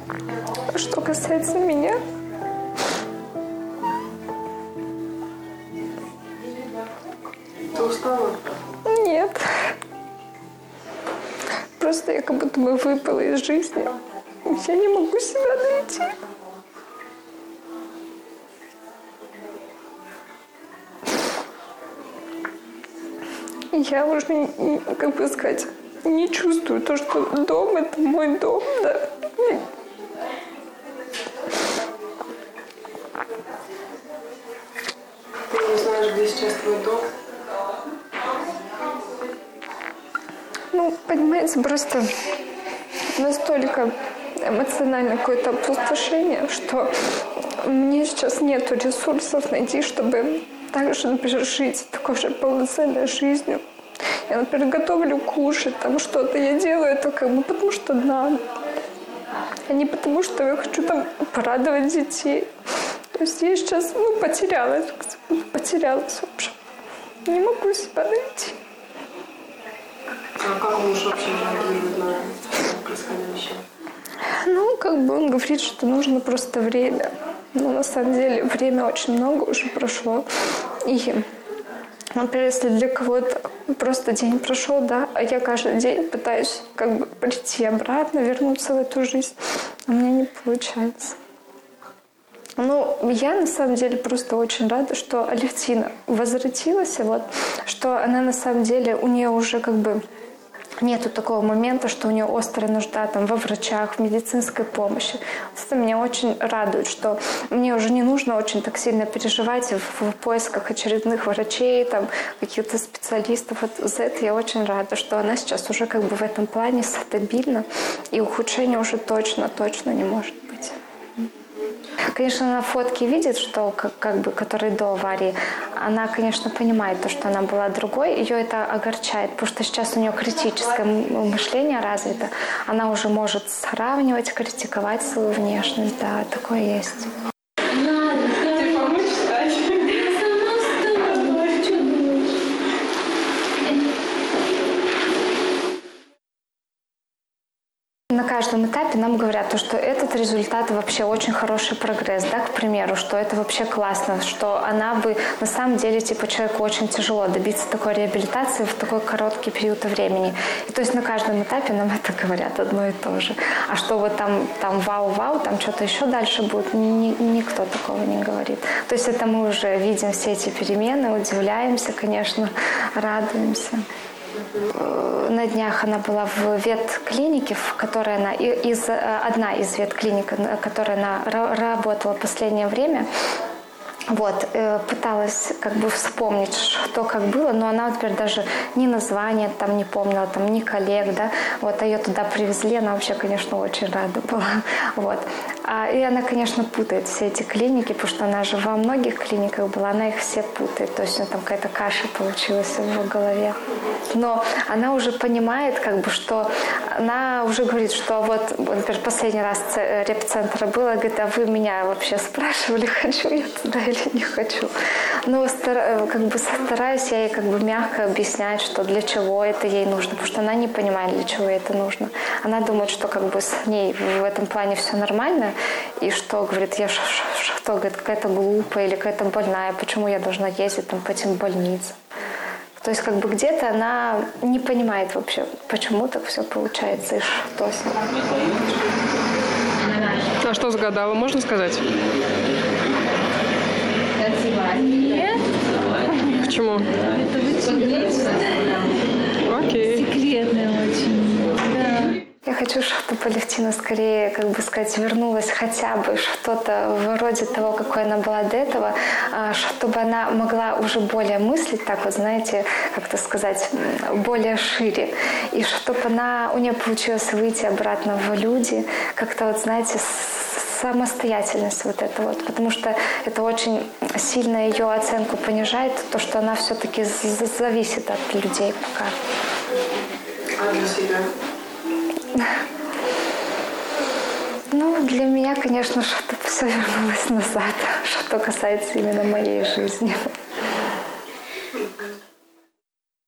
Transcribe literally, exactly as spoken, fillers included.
Что касается меня, ты устала? Нет. Просто я как будто бы выпала из жизни. Я не могу себя найти. Я уже, как бы сказать, не чувствую то, что дом — это мой дом, да. Ты не знаешь, где сейчас твой дом? Ну, понимаете, просто настолько эмоциональное какое-то опустошение, что мне сейчас нету ресурсов найти, чтобы также, например, жить такой же полноценной жизнью. Я, например, готовлю кушать, там что-то. Я делаю это как бы потому, что надо. А не потому, что я хочу там порадовать детей. То есть я сейчас, ну, потерялась. Потерялась, в общем. Не могу себя найти. А как муж вообще реагирует на происходящее? Ну, как бы он говорит, что нужно просто время. Но на самом деле время очень много уже прошло. И, например, если для кого-то просто день прошел, да, а я каждый день пытаюсь как бы прийти обратно, вернуться в эту жизнь, а у меня не получается. Ну, я на самом деле просто очень рада, что Алевтина возвратилась, вот, что она на самом деле, у нее уже как бы нету такого момента, что у нее острая нужда там, во врачах, в медицинской помощи. Это меня очень радует, что мне уже не нужно очень так сильно переживать в, в поисках очередных врачей, там, каких-то специалистов. Вот за это я очень рада, что она сейчас уже как бы в этом плане стабильна, и ухудшения уже точно-точно не может быть. Конечно, на фотке видит, что как, как бы, который до аварии, она, конечно, понимает то, что она была другой, ее это огорчает, потому что сейчас у нее критическое мышление развито, она уже может сравнивать, критиковать свою внешность, да, такое есть. На каждом этапе нам говорят, то, что этот результат вообще очень хороший прогресс, да, к примеру, что это вообще классно, что она бы, на самом деле, типа, человеку очень тяжело добиться такой реабилитации в такой короткий период времени. И, то есть на каждом этапе нам это говорят одно и то же. А что вот там, там вау-вау, там что-то еще дальше будет, ни, никто такого не говорит. То есть это мы уже видим все эти перемены, удивляемся, конечно, радуемся. На днях она была в ветклинике, в которой она, из, одна из ветклиник, в которой она работала в последнее время. Вот, пыталась как бы вспомнить, что как было, но она, например, даже ни названия там не помнила, там, ни коллег, да, вот, а ее туда привезли, она вообще, конечно, очень рада была, вот. А, и она, конечно, путает все эти клиники, потому что она же во многих клиниках была, она их все путает, то есть у нее там какая-то каша получилась в ее голове. Но она уже понимает, как бы, что она уже говорит, что вот, например, последний раз репцентра было, говорит, а вы меня вообще спрашивали, хочу я туда или не хочу. Но как бы стараюсь я ей как бы мягко объяснять, что для чего это ей нужно, потому что она не понимает, для чего ей это нужно. Она думает, что как бы с ней в этом плане все нормально, и что, говорит, я что, говорит, какая-то глупая или какая-то больная, почему я должна ездить там по этим больницам. То есть как бы где-то она не понимает вообще, почему так все получается и что с ней. А что загадала, можно сказать? Нет. Почему? Это очень Окей. секретное очень. Да. Я хочу, чтобы Алевтина скорее, как бы сказать, вернулась хотя бы что-то вроде того, какой она была до этого, чтобы она могла уже более мыслить, так вот, знаете, как-то сказать, более шире. И чтобы она, у нее получилось выйти обратно в люди, как-то вот, знаете, самостоятельность вот эта вот, потому что это очень сильно ее оценку понижает, то, что она все-таки зависит от людей пока. А для себя? Ну, для меня, конечно, чтобы все вернулось назад, что касается именно моей жизни.